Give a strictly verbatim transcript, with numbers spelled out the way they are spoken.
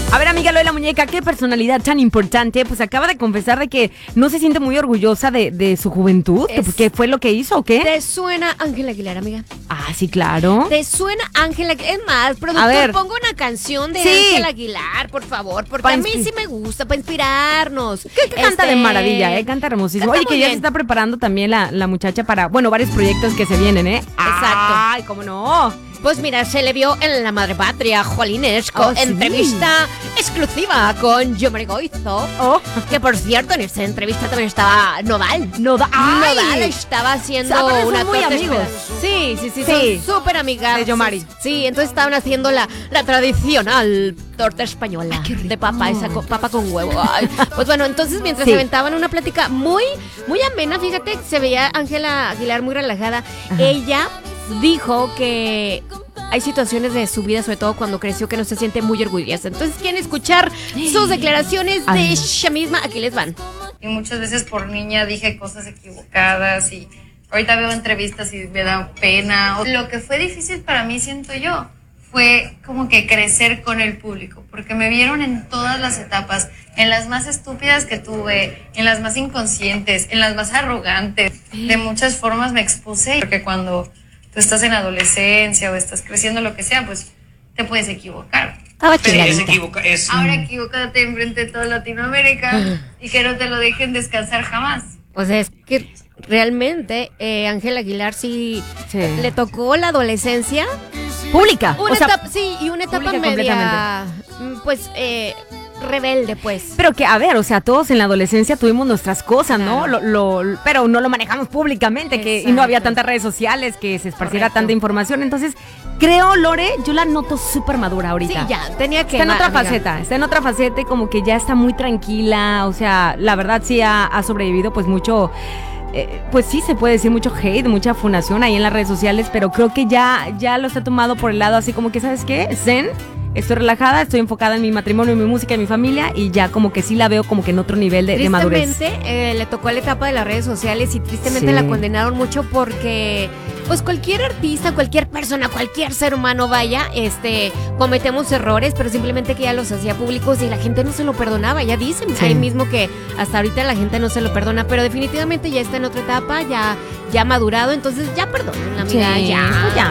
A ver, amiga, lo de la muñeca, qué personalidad tan importante. Pues acaba de confesar de que no se siente muy orgullosa de, de su juventud. Es, ¿Qué fue lo que hizo o qué? ¿Te suena Ángela Aguilar, amiga? Ah, sí, claro. ¿Te suena Ángela Aguilar? Es más, productor, pongo una canción de sí. Ángela Aguilar, por favor, porque pa a mí sí me gusta, para inspirarnos. Que, que este... canta de maravilla, ¿eh? Canta hermosísimo. Canta Oye, que bien. Ya se está preparando también la, la muchacha para, bueno, varios proyectos que se vienen, ¿eh? Exacto. Ay, cómo no. Pues mira, se le vio en La Madre Patria, Jolinesco, oh, entrevista sí. exclusiva con Yomari Goizo. Oh. Que por cierto, en esta entrevista también estaba Nodal. Nodal. Nodal estaba haciendo o sea, una muy amigos. Sí, sí, sí, sí. Son súper amigas. De Yomari. Sí, entonces estaban haciendo la, la tradicional torta española. Ay, de papa, esa co papa con huevo. Ay. Pues bueno, entonces mientras sí. se aventaban una plática muy, muy amena, fíjate, se veía Ángela Aguilar muy relajada. Ajá. Ella dijo que hay situaciones de su vida, sobre todo cuando creció, que no se siente muy orgullosa. Entonces quieren escuchar sus declaraciones de Ay. ella misma. Aquí les van. Y muchas veces por niña dije cosas equivocadas y ahorita veo entrevistas y me da pena. Lo que fue difícil para mí, siento yo, fue como que crecer con el público, porque me vieron en todas las etapas, en las más estúpidas que tuve, en las más inconscientes, en las más arrogantes. De muchas formas me expuse, porque cuando tú estás en adolescencia o estás creciendo, lo que sea, pues te puedes equivocar. Pero es equivoca es... Ahora equivócate enfrente de toda Latinoamérica y que no te lo dejen descansar jamás. O sea, es que realmente eh, Ángela Aguilar sí, sí le tocó la adolescencia pública. Una o sea, etapa, sí, y una etapa media, pues, eh, rebelde, pues. Pero que, a ver, o sea, todos en la adolescencia tuvimos nuestras cosas, claro. ¿no? Lo, lo, pero no lo manejamos públicamente, que, y no había tantas redes sociales, que se esparciera Correcto. tanta información. Entonces, creo, Lore, yo la noto súper madura ahorita. Sí, ya, tenía que... Está en otra amiga. faceta, está en otra faceta y como que ya está muy tranquila, o sea, la verdad sí ha, ha sobrevivido pues mucho... Eh, pues sí, se puede decir mucho hate, mucha funación ahí en las redes sociales, pero creo que ya, ya lo está tomado por el lado así como que, ¿sabes qué? Zen, estoy relajada, estoy enfocada en mi matrimonio, en mi música, en mi familia y ya como que sí la veo como que en otro nivel de, de madurez. Tristemente, eh, le tocó la etapa de las redes sociales y tristemente sí. la condenaron mucho porque... Pues cualquier artista, cualquier persona, cualquier ser humano, vaya, este, cometemos errores, pero simplemente que ya los hacía públicos y la gente no se lo perdonaba. Ya dicen sí. ahí mismo que hasta ahorita la gente no se lo perdona, pero definitivamente ya está en otra etapa, ya, ya madurado, entonces ya perdonen, amiga, sí, ya. ya.